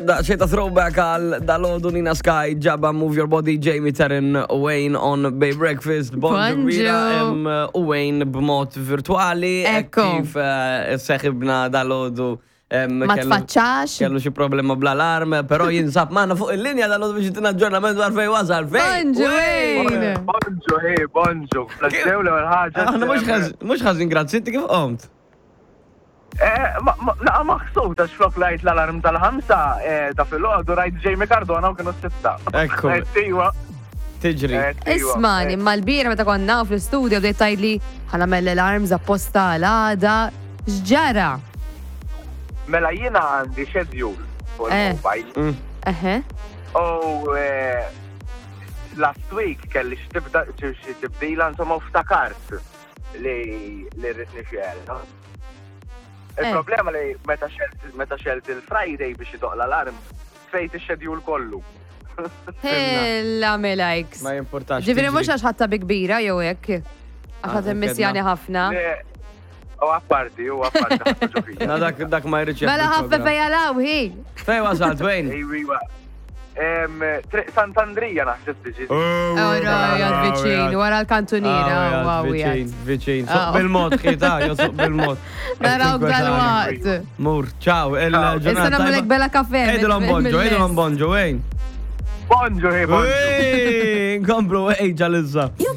Da xejta throwback għal dal-ħodu Nina Sky, ġabba Move Your Body, Jamie Terran u Wayne on Bay Breakfast. Bonġu. U Wayne b'mod virtuali. Ekko. Kif seħibna dal-ħodu. Ma tfaċċax. Kellu xi problema bl-alarm, però jinsab maħna fuq il-linja dal-ħodu biex jitina ġornament dwar fej wasal. Bonġu, Wayne. Bonġu. Flasġew l-ħagġa. Aħna mux ħazin grazzi, inti kif qomt? Naqa maħsub ta' xflok lajt l-alarm tal-ħamsa ta' fil-ħodu rajt Jamie Cardona u kienu s-sitta. Ekku. Tiġri. Ismani, imma l-bira meta konna fl-studio bdejt tajli ħanamel l-alarms apposta għal-għada. X'ġara? Mela jiena għandi schedule fuq il-mobile. U last week kelli x'tibdila insomma ftakart li rritni xjel. Il-problema li meta xelt il-Friday biex jidoq l-alarm fejt il-schedule kollu. Hella melajks. Ma jimportax. Ġifiri mux għax ħatta bi kbira jew hekk. Għax ħadd immissjani ħafna. U għapparti, ħafna ġofija. Na dak ma jridx. Mela ħafna fejja law, hi. Fej wasalt, Wayne? Ejwiwa. Sant'Andrija naħseb tiġi. Għad viċin, wara l-kantunira. Viċin. Soq bil-mod, xita, soq bil-mod. Naraw dal-waqt. Mur, ciao. Issa namlek bella kafe. Ejdulom bonġo, Wayne. Bonġu, Nkomplu, ejġa l-izza.